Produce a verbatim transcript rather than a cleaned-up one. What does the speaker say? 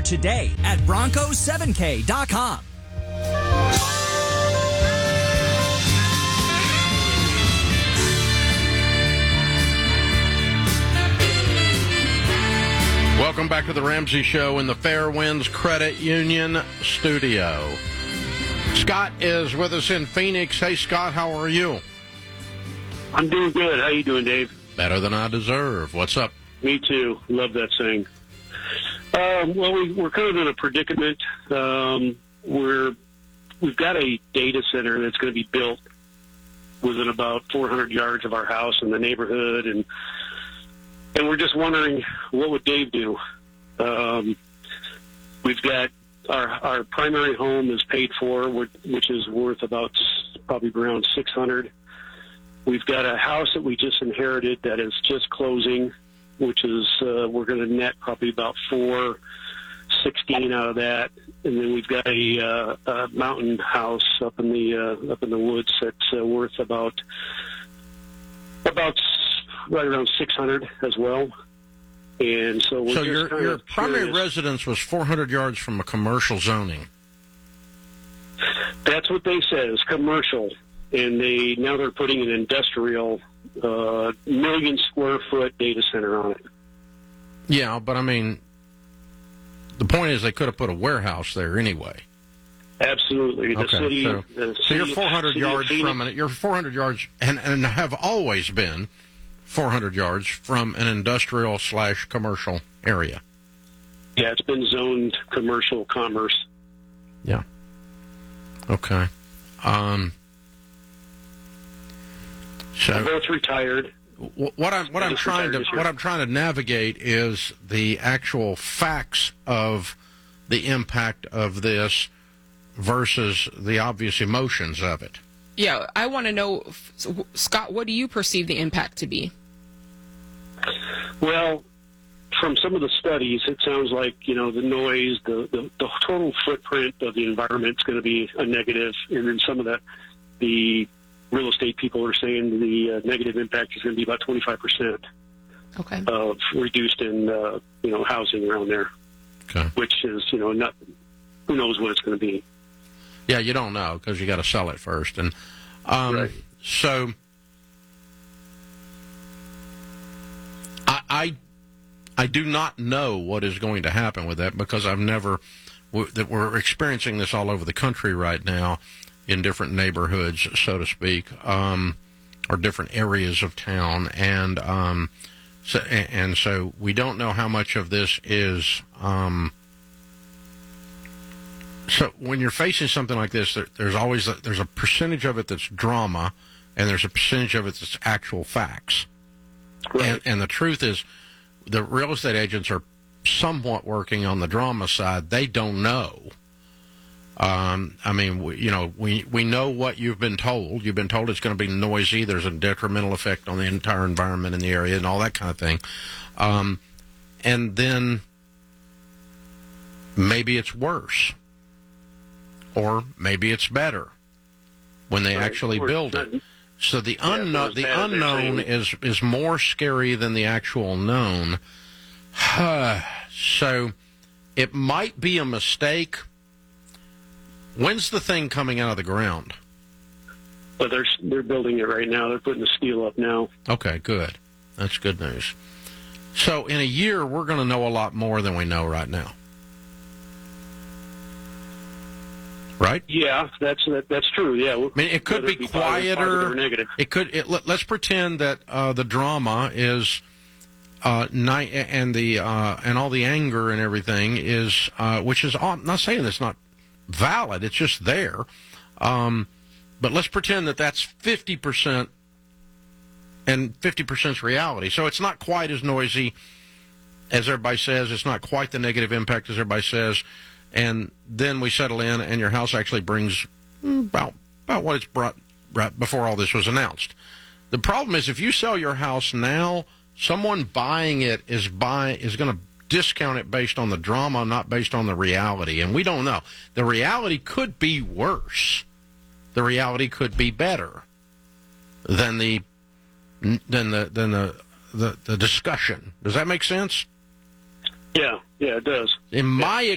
today at Broncos seven K dot com. Welcome back to the Ramsey Show in the Fairwinds Credit Union studio. Scott is with us in Phoenix. Hey, Scott, how are you? I'm doing good. How you doing, Dave? Better than I deserve. What's up? Me too. Love that saying. Um, well, we, we're kind of in a predicament. Um, we're we've got a data center that's going to be built within about four hundred yards of our house in the neighborhood, and and we're just wondering, what would Dave do? Um, we've got our our primary home is paid for, which is worth about probably around six hundred. We've got a house that we just inherited that is just closing, which is uh, we're going to net probably about four sixteen out of that, and then we've got a, uh, a mountain house up in the uh, up in the woods that's uh, worth about about right around six hundred as well. And so, we're so just your kind your of primary curious. residence was four hundred yards from a commercial zoning. That's what they said is commercial, and they now they're putting an industrial uh, million square foot data center on it. Yeah, but I mean, the point is they could have put a warehouse there anyway. Absolutely, the Okay, city. so, the so you're city- four hundred city of yards Phoenix- from it. You're four hundred yards, and and have always been four hundred yards from an industrial slash commercial area. Yeah, it's been zoned commercial commerce. Yeah. Okay. Um. They're So both retired. wh- what I'm what I'm Just trying to retired this year. what I'm trying to navigate is the actual facts of the impact of this versus the obvious emotions of it. Yeah, I want to know, Scott, what do you perceive the impact to be? Well, from some of the studies, it sounds like, you know, the noise, the, the, the total footprint of the environment is going to be a negative, and then some of the, the real estate people are saying the uh, negative impact is going to be about twenty-five percent Okay. of reduced in, uh, you know, housing around there, Okay. which is, you know, not, who knows what it's going to be. Yeah, you don't know because you got to sell it first, and um, Right. so I, I I do not know what is going to happen with that because I've never w- that we're experiencing this all over the country right now in different neighborhoods, so to speak, um, or different areas of town, and um, so and, and so we don't know how much of this is. Um, So when you're facing something like this, there, there's always a, there's a percentage of it that's drama, and there's a percentage of it that's actual facts. Right. And, and the truth is, the real estate agents are somewhat working on the drama side. They don't know. Um, I mean, we, you know, we we know what you've been told. You've been told it's going to be noisy. There's a detrimental effect on the entire environment in the area, and all that kind of thing. Um, and then maybe it's worse. Or maybe it's better when they Right. actually Or build it's it. So the Yeah, unknown, it's the bad as they're unknown saying. is is more scary than the actual known. So it might be a mistake. When's the thing coming out of the ground? But they're, they're building it right now. They're putting the steel up now. Okay, good. That's good news. So in a year, we're going to know a lot more than we know right now. Right? Yeah, that's that, that's true. Yeah, I mean, it could Whether be it positive- positive quieter. or negative. It could. It, let, let's pretend that uh, the drama is, uh, night and the uh, and all the anger and everything is, uh, which is. I'm not saying it's not valid. It's just there. Um, but let's pretend that that's fifty percent, and fifty percent is reality. So it's not quite as noisy as everybody says. It's not quite the negative impact as everybody says. And then we settle in, and your house actually brings about about what it's brought right before all this was announced. The problem is, if you sell your house now, someone buying it is buy is going to discount it based on the drama, not based on the reality. And we don't know. The reality could be worse. The reality could be better than the than the than the the, the discussion. Does that make sense? Yeah, yeah, it does. In my